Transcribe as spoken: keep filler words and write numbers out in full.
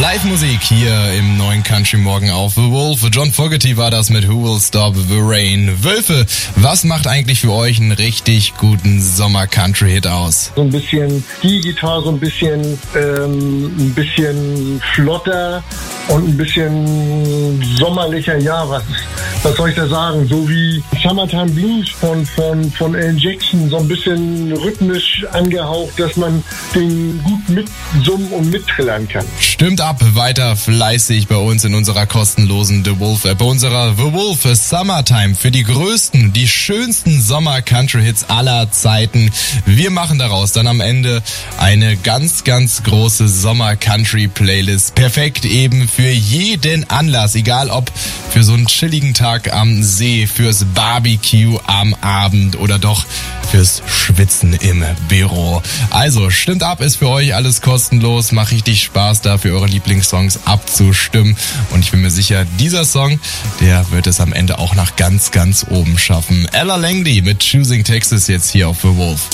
Live-Musik hier im neuen Country Morgen auf The Wolf. John Fogerty war das mit Who Will Stop the Rain. Wölfe, was macht eigentlich für euch einen richtig guten Sommer-Country-Hit aus? So ein bisschen Steel-Gitarre, so ein bisschen, ähm, ein bisschen flotter und ein bisschen sommerlicher. Ja, was, was soll ich da sagen? So wie Summertime Blues von, von, von Alan Jackson, so ein bisschen rhythmisch angehaucht, dass man den gut mitsummen und mittrillern kann. Stimmt ab, weiter fleißig bei uns in unserer kostenlosen The Wolf App, bei unserer The Wolf Summertime für die größten, die schönsten Sommer-Country-Hits aller Zeiten. Wir machen daraus dann am Ende eine ganz, ganz große Sommer-Country-Playlist. Perfekt eben für jeden Anlass, egal ob für so einen chilligen Tag am See, fürs Barbecue am Abend oder doch fürs Schwitzen im Büro. Also, stimmt ab, ist für euch alles kostenlos, macht richtig Spaß da für eure Lieblingssongs abzustimmen und ich bin mir sicher, dieser Song, der wird es am Ende auch nach ganz, ganz oben schaffen. Ella Langley mit Choosing Texas jetzt hier auf The Wolf.